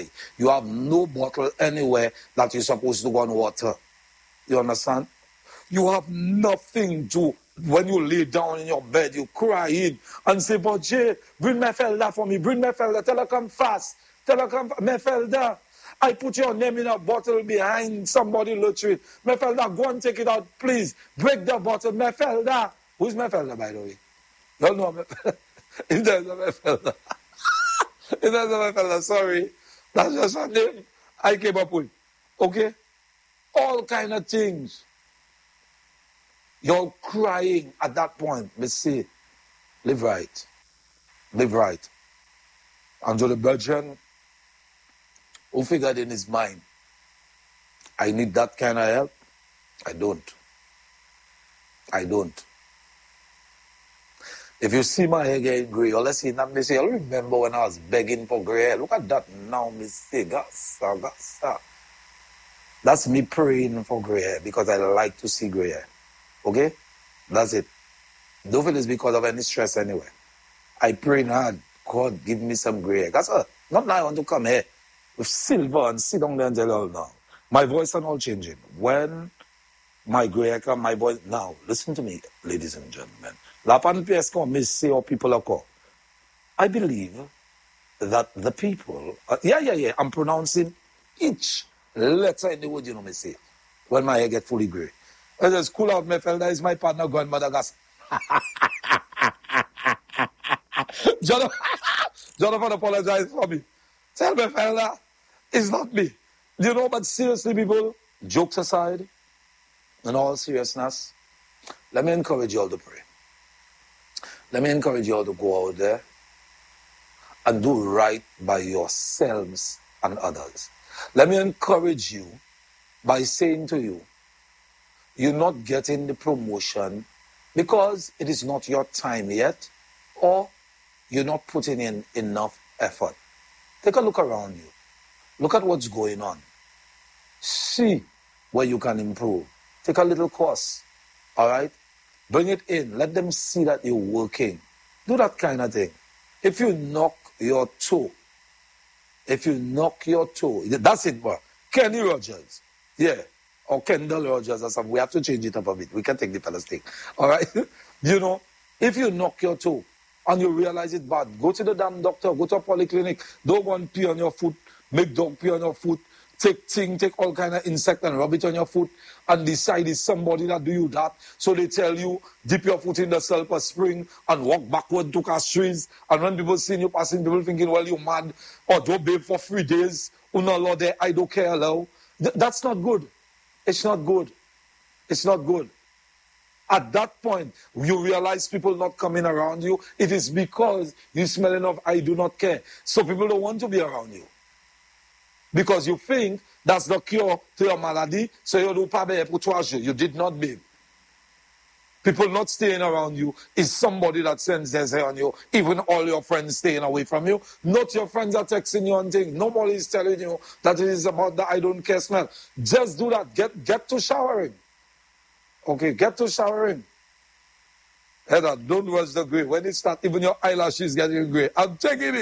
You have no bottle anywhere that you're supposed to go and water. You understand? You have nothing to, when you lay down in your bed, you crying and say, but Jay, bring Mefelda for me, bring Mefelda, tell her come fast, tell her come, Mefelda. I put your name in a bottle behind somebody literally. Mefelda, go and take it out, please. Break the bottle, Mefelda. Who's Mefelda, by the way? You don't know Mefelda. If there's a Mefelda. If there's a Mefelda, sorry. That's just a name I came up with. Okay? All kind of things. You're crying at that point. Let's see. Live right. Live right. And so the virgin who figured in his mind, I need that kind of help. I don't. I don't. If you see my hair getting gray, or let's see, now me say, I remember when I was begging for gray hair. Look at that now, me say, gassa. That's me praying for gray hair because I like to see gray hair. Okay? That's it. Don't feel it's because of any stress anyway. I pray hard. God, give me some gray hair. That's all. Not now I want to come here with silver and sit down there and tell you all now. My voice and all changing. When my gray hair come, my voice... Now, listen to me, ladies and gentlemen. La pan pièce qu'on me say or people are called. I believe that the people... yeah. I'm pronouncing each letter in the word you know me say. When my hair get fully gray. I just cool out, Mefelda is my partner, grandmother gas. Jonathan apologize for me. Tell Mefelda, it's not me. You know, but seriously, people, jokes aside, in all seriousness, let me encourage you all to pray. Let me encourage you all to go out there and do right by yourselves and others. Let me encourage you by saying to you, you're not getting the promotion because it is not your time yet, or you're not putting in enough effort. Take a look around you. Look at what's going on. See where you can improve. Take a little course, all right? Bring it in. Let them see that you're working. Do that kind of thing. If you knock your toe, that's it, bro. Kenny Rogers, yeah. Or Kendall Rogers or something. We have to change it up a bit. We can take the fella's thing. All right? You know, if you knock your toe and you realize it's bad, go to the damn doctor, go to a polyclinic. Don't go and pee on your foot, make dog pee on your foot, take all kind of insect and rub it on your foot and decide it's somebody that do you that. So they tell you, dip your foot in the sulfur spring and walk backward to castries. And when people see you passing, people thinking, well, you're mad. Or don't bathe for 3 days. Una Lord, I don't care, hello. That's not good. It's not good. It's not good. At that point, you realize people not coming around you. It is because you smelling of I do not care. So people don't want to be around you. Because you think that's the cure to your malady. So you do pas bien pour 3 jours. You did not bathe. People not staying around you is somebody that sends their hair on you. Even all your friends staying away from you. Not your friends are texting you and things. Nobody is telling you that it is about the I don't care smell. Just do that. Get to showering. Okay, get to showering. Heather, don't rush the gray. When it starts, even your eyelashes getting gray. I'm taking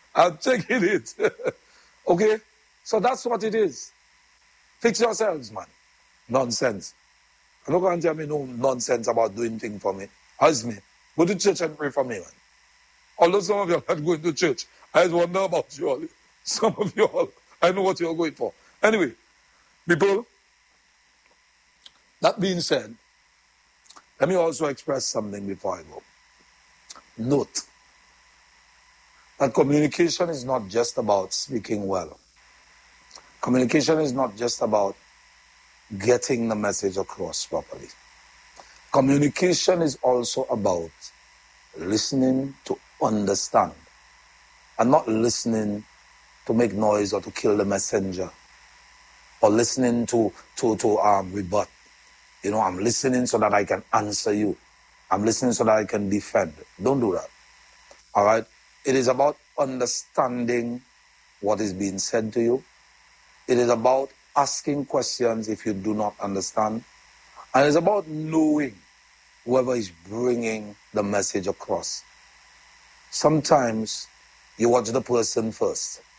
it. Okay? So that's what it is. Fix yourselves, man. Nonsense. I'm not going to tell me no nonsense about doing things for me. Ask me. Go to church and pray for me, man. Although some of you are not going to church, I just wonder about you all. Some of you all, I know what you're going for. Anyway, people, that being said, let me also express something before I go. Note that communication is not just about speaking well. Communication is not just about getting the message across properly. Communication is also about listening to understand and not listening to make noise or to kill the messenger or listening to rebut. You know, I'm listening so that I can answer you. I'm listening so that I can defend. Don't do that. All right? It is about understanding what is being said to you. It is about asking questions if you do not understand. And it's about knowing whoever is bringing the message across. Sometimes you watch the person first.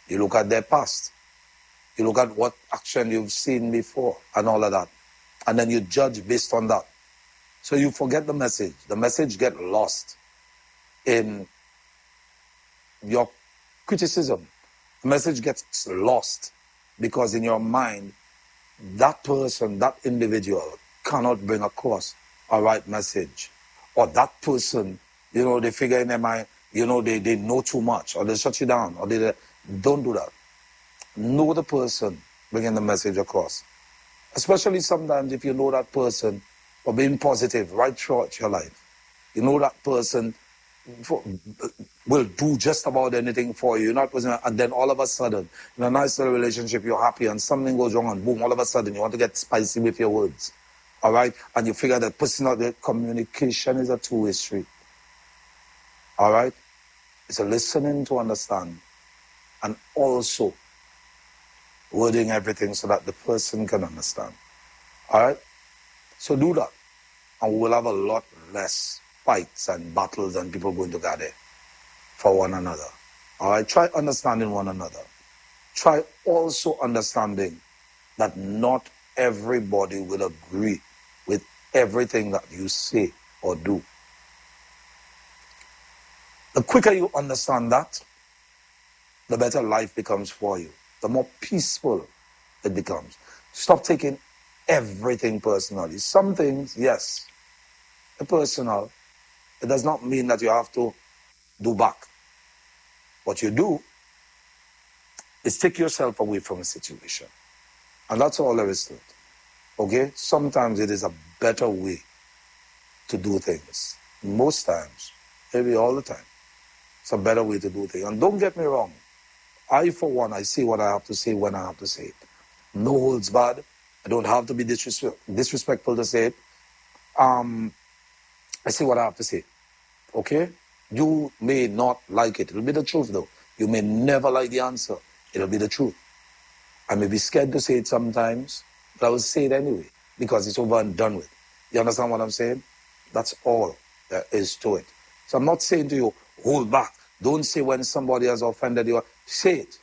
You look at their past. You look at what action you've seen before and all of that. And then you judge based on that. So you forget the message. The message gets lost in your criticism. The message gets lost because in your mind, that person, that individual cannot bring across a right message. Or that person, they figure in their mind, they know too much, or they shut you down, or they don't do that. Know the person bringing the message across. Especially sometimes if you know that person for being positive right throughout your life. You know that person will do just about anything for you. And then all of a sudden, in a nice little relationship, you're happy and something goes wrong and boom, all of a sudden you want to get spicy with your words. All right? And you figure that personal communication is a two-way street. All right? It's a listening to understand and also wording everything so that the person can understand. All right? So do that. And we'll have a lot less fights and battles and people going together for one another. All right? Try understanding one another. Try also understanding that not everybody will agree with everything that you say or do. The quicker you understand that, the better life becomes for you. The more peaceful it becomes. Stop taking everything personally. Some things, yes, they're personal. It does not mean that you have to do back. What you do is take yourself away from a situation. And that's all there is to it. Okay? Sometimes it is a better way to do things. Most times, maybe all the time, it's a better way to do things. And don't get me wrong. I, for one, I say what I have to say when I have to say it. No holds barred. I don't have to be disrespectful to say it. I say what I have to say. Okay? You may not like it. It'll be the truth, though. You may never like the answer. It'll be the truth. I may be scared to say it sometimes, but I will say it anyway because it's over and done with. You understand what I'm saying? That's all there is to it. So I'm not saying to you, hold back. Don't say when somebody has offended you. Say it.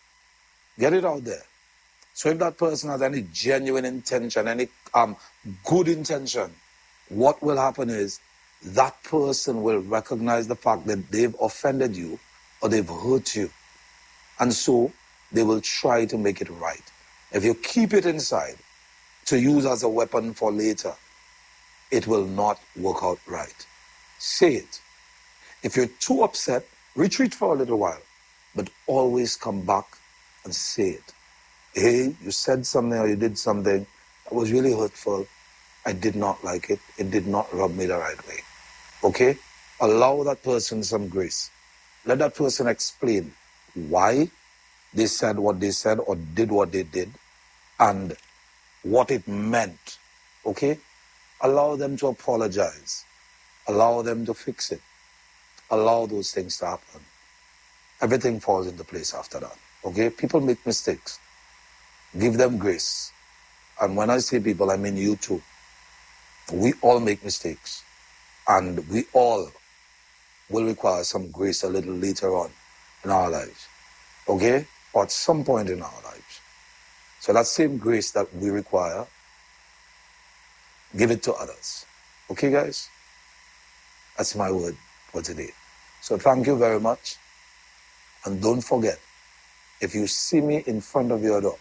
Get it out there. So if that person has any genuine intention, any good intention, what will happen is that person will recognize the fact that they've offended you or they've hurt you. And so they will try to make it right. If you keep it inside to use as a weapon for later, it will not work out right. Say it. If you're too upset, retreat for a little while, but always come back and say it. Hey, you said something or you did something that was really hurtful. I did not like it. It did not rub me the right way. Okay? Allow that person some grace. Let that person explain why they said what they said or did what they did and what it meant. Okay? Allow them to apologize. Allow them to fix it. Allow those things to happen. Everything falls into place after that. Okay? People make mistakes. Give them grace. And when I say people, I mean you too. We all make mistakes. And we all will require some grace a little later on in our lives. Okay? Or at some point in our lives. So that same grace that we require, give it to others. Okay, guys? That's my word for today. So thank you very much. And don't forget, if you see me in front of your door,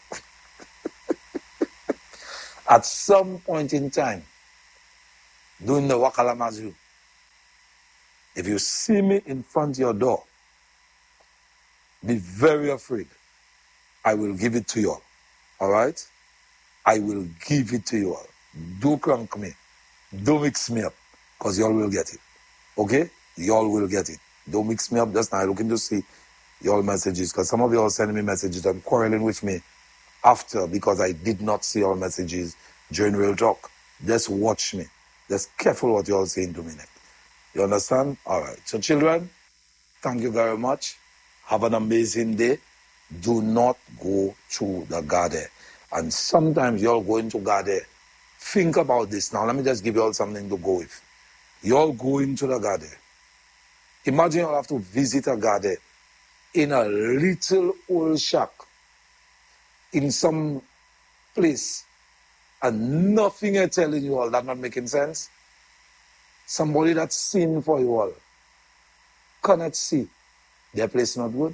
at some point in time, doing the Wakalamazu, if you see me in front of your door, be very afraid. I will give it to you all. All right? I will give it to you all. Don't crank me. Don't mix me up. Because y'all will get it. Okay? Y'all will get it. Don't mix me up. Just now looking to see y'all messages. Because some of y'all sending me messages and quarreling with me after because I did not see all messages during Real Talk. Just watch me. Just careful what y'all saying to me next. You understand? All right. So children, thank you very much. Have an amazing day. Do not go to the garden. And sometimes y'all go into garden. Think about this now. Let me just give you all something to go with. Y'all go into the garden. Imagine you'll have to visit a garden in a little old shack in some place and nothing I'm telling you all, that not making sense? Somebody that's seen for you all cannot see. Their place not good.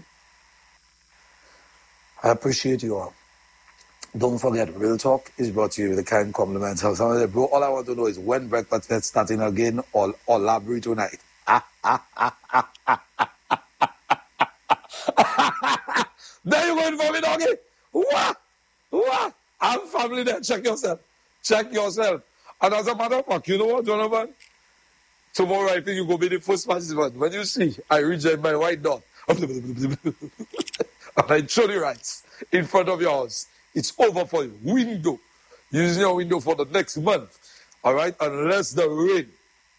I appreciate you all. Don't forget, Real Talk is brought to you with the kind compliments of somebody. Bro, all I want to know is when breakfast is starting again or library tonight. There you going for me, doggy. What? I'm family there. Check yourself. And as a matter of fact, you know what, Jonathan? Tomorrow I think you go be the first participant. When you see, I reject my white dot. And I throw the rights in front of your house. It's over for you. Window. Using your window for the next month. All right? Unless the rain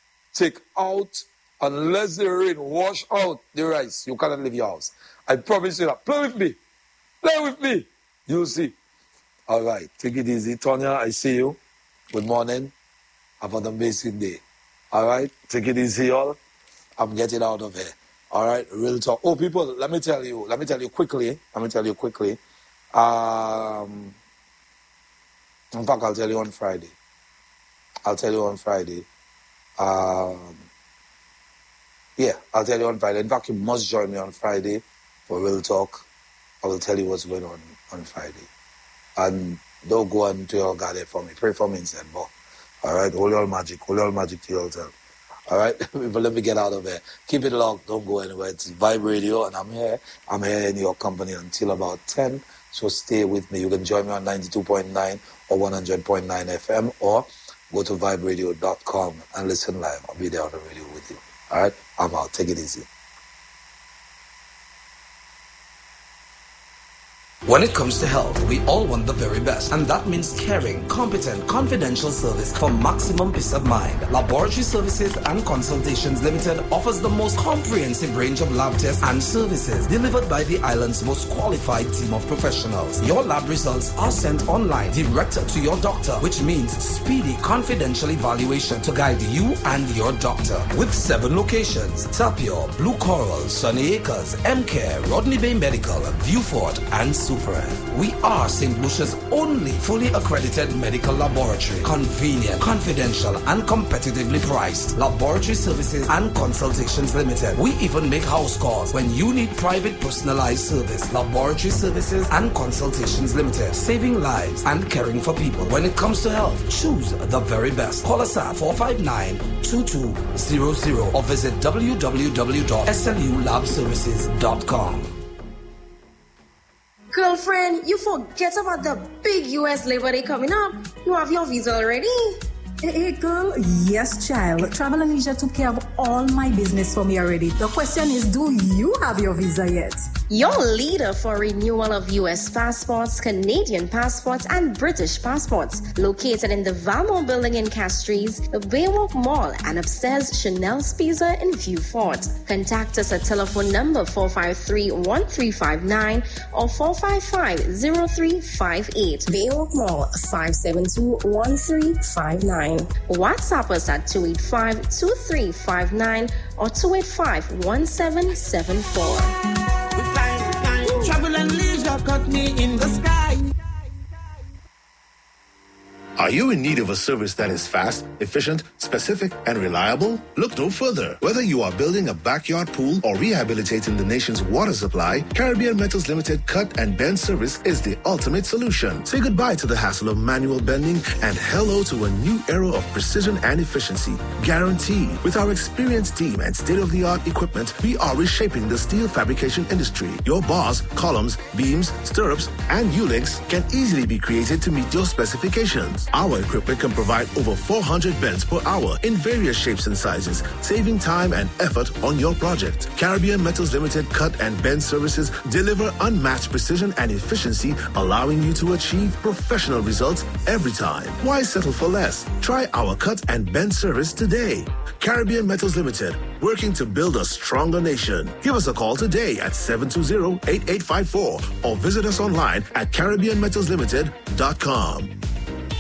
unless the rain wash out the rice, you cannot leave your house. I promise you that. Play with me. You'll see. All right. Take it easy. Tonya, I see you. Good morning. Have an amazing day. All right? Take it easy, y'all. I'm getting out of here. All right? Real talk. Oh, people, let me tell you quickly. In fact, I'll tell you on Friday. Yeah, I'll tell you on Friday. In fact, you must join me on Friday for Real Talk. I will tell you what's going on Friday. And don't go into your garden for me. Pray for me instead, boy. All right? Hold your magic to yourself. All right? Let me get out of here. Keep it locked. Don't go anywhere. It's Vibe Radio, and I'm here. I'm here in your company until about 10. So stay with me. You can join me on 92.9 or 100.9 FM, or go to viberadio.com and listen live. I'll be there on the radio with you. All right? I'm out. Take it easy. When it comes to health, we all want the very best, and that means caring, competent, confidential service for maximum peace of mind. Laboratory Services and Consultations Limited offers the most comprehensive range of lab tests and services delivered by the island's most qualified team of professionals. Your lab results are sent online direct to your doctor, which means speedy, confidential evaluation to guide you and your doctor. With 7 locations: Tapio, Blue Coral, Sunny Acres, M-Care, Rodney Bay Medical, Viewfort, and Super. We are St. Lucia's only fully accredited medical laboratory. Convenient, confidential, and competitively priced. Laboratory Services and Consultations Limited. We even make house calls when you need private personalized service. Laboratory Services and Consultations Limited. Saving lives and caring for people. When it comes to health, choose the very best. Call us at 459-2200 or visit www.slulabservices.com. Girlfriend, you forget about the big US Labor Day coming up. You have your visa already? Hey, girl. Yes, child. Travel and Leisure took care of all my business for me already. The question is, do you have your visa yet? Your leader for renewal of US passports, Canadian passports, and British passports. Located in the Valmont building in Castries, the Baywalk Mall, and upstairs Chanel's Pizza in Viewfort. Contact us at telephone number 453-1359 or 455-0358. Baywalk Mall, 572-1359. WhatsApp us at 285-2359 or 285-1774. Travel and leisure got me in the sky. Are you in need of a service that is fast, efficient, specific, and reliable? Look no further. Whether you are building a backyard pool or rehabilitating the nation's water supply, Caribbean Metals Limited cut and bend service is the ultimate solution. Say goodbye to the hassle of manual bending and hello to a new era of precision and efficiency. Guaranteed. With our experienced team and state-of-the-art equipment, we are reshaping the steel fabrication industry. Your bars, columns, beams, stirrups, and U-links can easily be created to meet your specifications. Our equipment can provide over 400 bends per hour in various shapes and sizes, saving time and effort on your project. Caribbean Metals Limited cut and bend services deliver unmatched precision and efficiency, allowing you to achieve professional results every time. Why settle for less? Try our cut and bend service today. Caribbean Metals Limited, working to build a stronger nation. Give us a call today at 720-8854 or visit us online at CaribbeanMetalsLimited.com.